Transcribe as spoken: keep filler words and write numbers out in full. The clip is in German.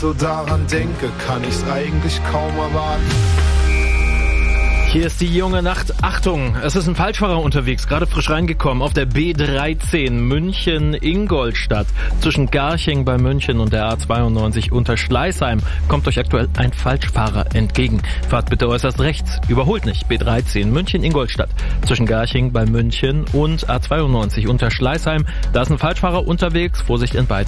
So daran denke, kann ich's eigentlich kaum erwarten. Hier ist die junge Nacht. Achtung, es ist ein Falschfahrer unterwegs, gerade frisch reingekommen auf der B dreizehn München-Ingolstadt. Zwischen Garching bei München und der A zweiundneunzig unter Schleißheim kommt euch aktuell ein Falschfahrer entgegen. Fahrt bitte äußerst rechts, überholt nicht. B dreizehn München-Ingolstadt. Zwischen Garching bei München und A zweiundneunzig unter Schleißheim. Da ist ein Falschfahrer unterwegs, Vorsicht in beiden